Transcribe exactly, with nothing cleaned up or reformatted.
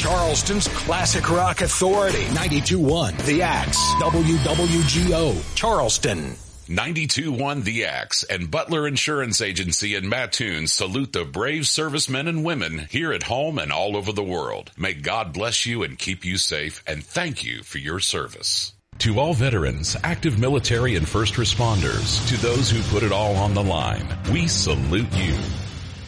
Charleston's classic rock authority. ninety-two point one The Axe, W W G O, Charleston. ninety-two point one The Axe and Butler Insurance Agency in Mattoon salute the brave servicemen and women here at home and all over the world. May God bless you and keep you safe, and thank you for your service. To all veterans, active military and first responders, to those who put it all on the line, we salute you.